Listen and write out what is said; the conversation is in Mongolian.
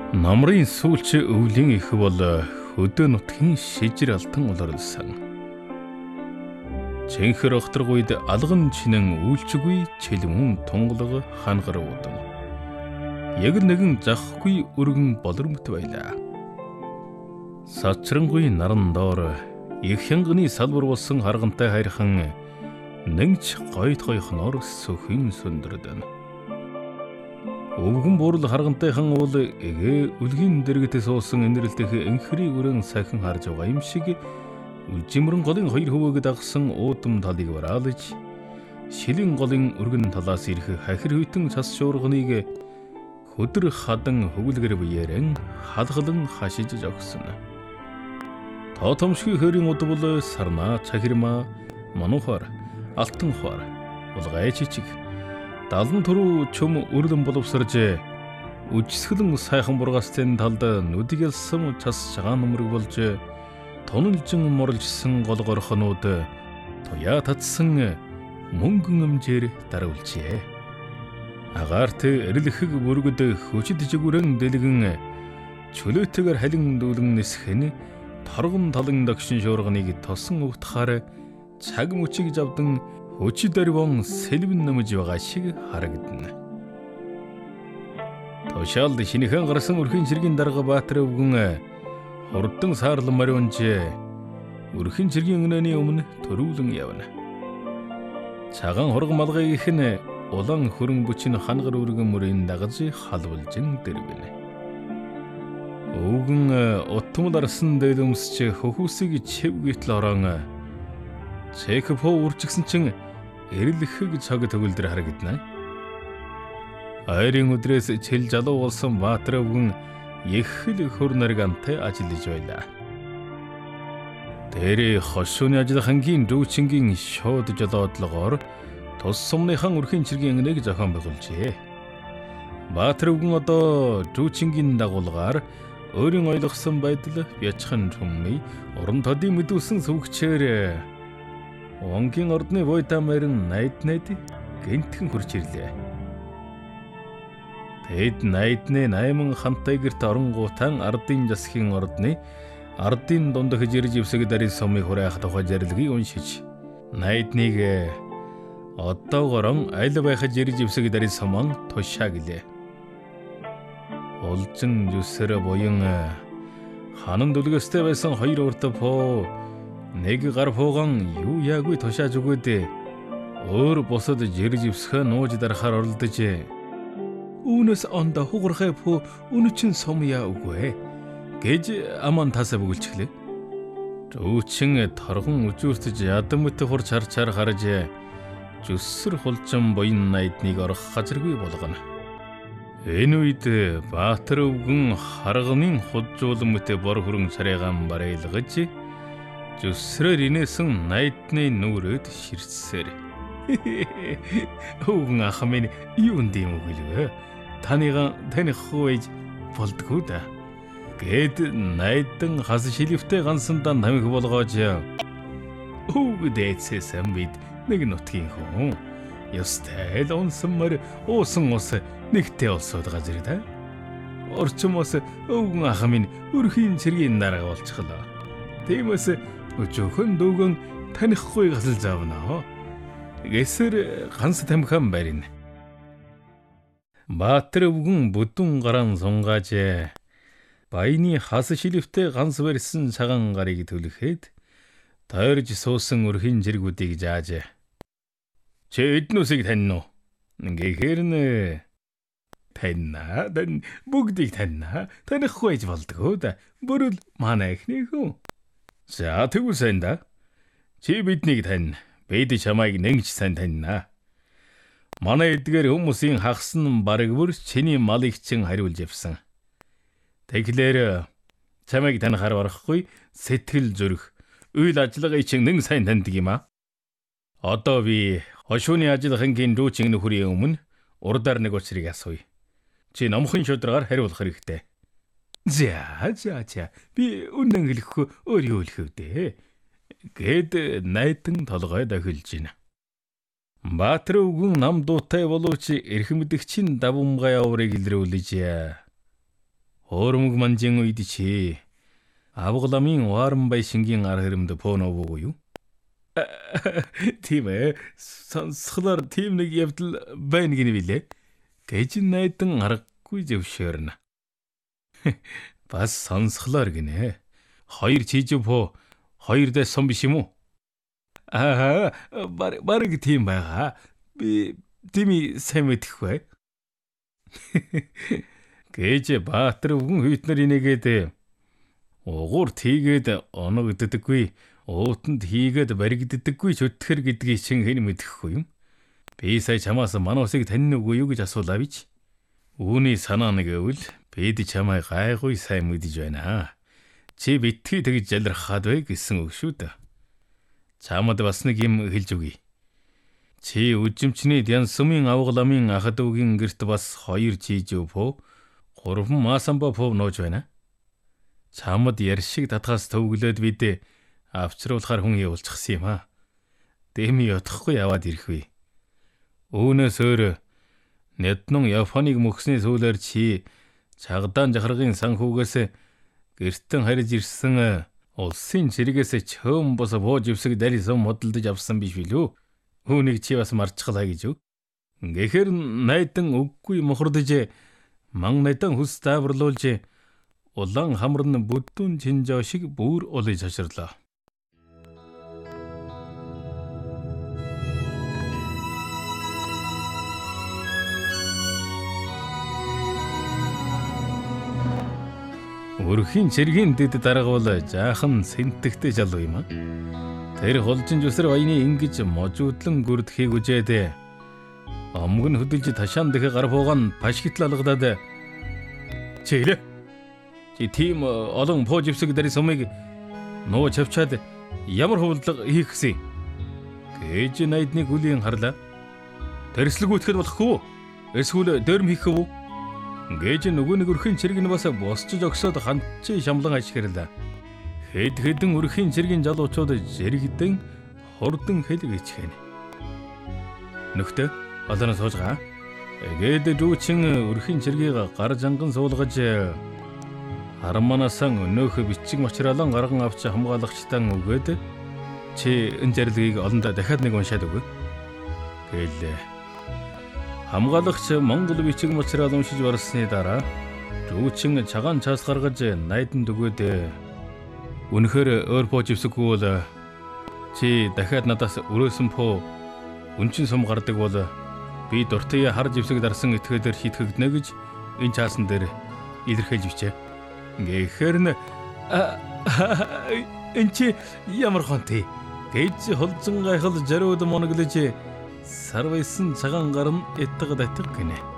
Намрын сүүлч өвлийн их бол хөдөө нутгийн шижир алтан улирлсан. Цэнхэр огторгуйд алган чинэн үйлчгүй чилмүн тунгалаг хангар уудан. Яг нэгэн захгүй өргөн болормт байлаа. Сачрангуй наран доор их хянганы салбар болсон харгантай хайрхан нэгч гойхноор сөхин сүндэрдэн. Өвгөн бурал харгантайхан уул эгэ үлгийн дэрэгт суусан инэрлдэх энхрийг өрөн сахин харж байгаа юм шиг үлжимрэн голын хоёр хөвөөг дагсан уудам талыг вараалж шилэн голын өргөн талаас ирэх хахир хүйтэн цас шуурганыг хөдөр хадан хөвөлгөр биеэрэн халгалан хашиж жогсон. Тоотомшгүй хөрийн удвал сарна цахирма манухаар алтан хаар булгай чичиг далан түрүү чөм өрлөн боловсрж үжсгэлэн сайхан бургастын талд нүдгэлсэн цас цагаан нөмрөг болж тонолжин морлжсэн гол горхонууд туяа татсан мөнгөн өмжээр даруулжээ. Агаарт эрэлхэг бүргэд хүчит жигүрэн дэлгэн чөлөөтэйгээр халин дүүлэн нисхэн торгон талан дагшин шуурганыг тосон өвтхаар цаг мөчиг завдан хүчит дөрвөн сэлвэн нэмж байгаа шиг харагдана. Тушаалд шинэхэн гарсан өрхийн цэргийн дарга Баатар өвгөн хурдан саарлан мариунж өрхийн цэргийн өнөөний өмнө төрүүлэн явна. Цагаан хурган малгай ихэн улаан хөрөн бүчин хангар өргөн мөрийн дагаж халвалжин дэрвэнэ. Өвгөн утмал арсан дэлөмсч хөхүсийг чив гítл орон цэхпо үржигсэн чин эрэлхэг цаг төгөлдөр харагдана. Айрын өдрөөс чил жалуу болсон Баатар өвгөн их л хөр наргантай ажиллаж байлаа. Тэр хошууны ажиллахангийн дүүчингийн шууд жолоодлогоор тус сумныхан өрхийн цэргийн нэг зохион байгуулжээ. Баатар өвгөн одоо дүүчингийн дагуулгаар өөрийн ойлгосон байдал бячхан түмний уран тодын мэдүүлсэн сүвгчээр Онгийн ордны Войдамарын найд гэнтхэн хурж ирлээ. Тэд найдны 8 хантай гэрт оронгуутан ардын засгийн ордны ардын дундах жирж ивсэг дарин сумыг хураах тухай зарилгыг уншиж найдныг одоогорон аль байх жирж ивсэг дарин суман тушаа гэлээ. Улжин зүсэр буян ханан дүлгэстэй байсан хоёр урд поо нэг гар фууган юу яагүй тушааж өгөөд өөр босод жирж ивсхэ нууж дарахаар оролдож үүнээс онда хугархай пөө үнэчин сумья үгүй гэж аман тасаа бүгэлчглээ. Дүүчин торгон үзүүртэж ядамт хурч харчаар харж зүсэр хулжин буян найдныг орох газаргүй болгоно. Энэ үед Баатар өвгөн харганы худжуулмт бор хөрөн царайгаан барайлгаж зүсрээр инээсэн найдны нүрээд ширцсээр өвгөн ах минь юунд юм гэлвэ? Таних хөөж болдгоо да. Гэд найдан хас шилвтэй гансандаа намих болгоож өвгдээцсэн бид нэг нутгийн хүн. Ёстой л унсанмар уусан ус нэгтэй олсод газар да. Орчмоос өвгөн ах минь өрхийн цэргийн дарга болчихлоо. Тиймээс өчөөхөн дүүгэн танихгүй гасал заавна. Гэсэр ганц тамхин барина. Баатар өвгөн бүдүүн гараан сунгааж баяны хас шилвтэй ганц барьсан цагаан гарыг төлөхэд тойрж суусан өрхийн зэргүүдийг зааж чи эднүсийг таньна уу? Гэхээр нэ таньна бүгдийг таньна. Танихгүй байж болдгоо да. Бүрэл манай эхний хүн. За тэгвэл сайн да. Чи биднийг тань. Бид чамайг нэгж сайн таньна. Манай эдгээр хүмүүсийн хагсан бараг бүр чиний малыг чин хариулж явсан. Тэгэхээр чамайг танихаар барахгүй сэтгэл зүрх үйл ажиллагааг чин нэг сайн таньдаг юм а. Одоо би хошууны ажиллахангийн дүүчин нөхрийн өмнө урдаар нэг учрыг асууя. Чи номхон шударгаар хариулах хэрэгтэй. За би үнэн хэлэхгүй өөр юу хэлэх вэ? Гэд найдан толгой дахилж байна. Баатар өвгөн нам дуутай боловч эрхэмдэгчийн давамгай аврыг илрүүлж Өөрмөг манжин үед чи авгаламын Ваармбай шингийн ар хэрэмд поноогүй юу? Тийм ээ. Сонсхолоор тийм нэг явдал байна гинэ билээ. Гэж найдан аргагүй зөвшөөрнө. Бас сонсхолоор гинэ. Хоёр чижив по хоёр дэсэн биш юм уу? Бараг тийм байгаа. Би тими сайн мэдэхгүй. Гэж Баатар өвгөн хүйтнэр инээгээд угуур тийгээд оногддоггүй, уутанд хийгээд баригддаггүй ч өтгөр гэдгийг чин хэн мэдэхгүй юм. Би сая чамаас манай усыг таньна үгүй юу гэж асуулаа бич. Үүний санаа нэг өвл бид чамай гайгүй сайн мэдэж байна. Чи битгий тэгж жалрахад бай гэсэн үг шүү дээ. Чамд бас нэг юм хэлж өгье. Чи үжимчний Дянсумын авгаламын ахад үгийн гэрт бас 2 жижиг пов, 3 маасамба пов нууж байна. Чамд яршиг татгаас төвглөөд бид авчруулахаар хүн явуулчихсан юм аа. Дэми ятахгүй яваад ирэх вэ. Үүнээс өөр Нэднун Японыг мөхсний сүүлээр чи Чагдаан жахаргын санхүүгээс гэртэн харж ирсэн улсын чиргээс чөм бос бууж өвсөг дарисан модалдаж авсан биш билүү? Үүнийг чи бас марчглаа гэж үү? Гэхэр найдан үггүй мохордож ман найдан хүс тааварлуулж улаан хамрын бүдүүн чинжоо шиг бүр улиж хаширлаа. Өрхийн цэргийн дэд дарга бол жаахан сэнтэгтэй жалуу юм а. Тэр холжин зүсэр баяны ингэж можуудлан гүрдэхийг үжээд омг нь хөдөлж ташаан дэх гар буугаан пашгитл алгадаад чиглэ. Чи тийм олон пооживсэг дари сумыг нуу чавчаад ямар хувилдлага хийх гэсэн. Гэж найдны гүлийн харлаа. Тэрслэг үтгэхэд болохгүй. Эсвэл дөрм хийх үү? Гэж нөгөө нэг өрхийн цэрэг нь бас босчж өгсөд ханчи шамлан ажихэрлээ. Хэд хэдэн өрхийн цэргийн залуучууд зэрэгдэн хурдан хэлгэж хийнэ. Нөхдөд олоно суужгаа. Гээд дүүчин өрхийн цэргийг гар жанган суулгаж хараманасан өнөөх бичиг материалан гарган авч хамгаалагчтан өгөөд чи энэ зарилгыг олондоо дахиад нэг уншаад өгөө. Гэлээ. Хамгаалагч Монгол бичиг материал уншиж барсны дараа дүүчин цагаан цаас гаргаж найдан өгөөд үнэхээр өөр поо живсэггүй бол чи дахиад надаас өрөөсөн поо үнчин сум гардаг бол би дуртай хар живсэг дарсан этгээдээр шийтгэгднэ гэж энэ цаасан дээр илэрхийлж бичээ. Гэхээр энэ чи ямар хонтой гэж холзон гайхал жарууд моноглож сарвайсан цагаан гар нь этгэд атг гинэ.